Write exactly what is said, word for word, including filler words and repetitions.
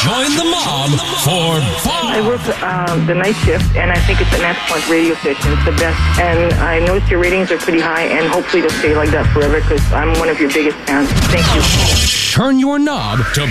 Join the mob for Bob. I work um, the night shift, and I think it's an excellent radio station. It's the best. And I noticed your ratings are pretty high, and hopefully they'll stay like that forever because I'm one of your biggest fans. Thank you. Turn your knob to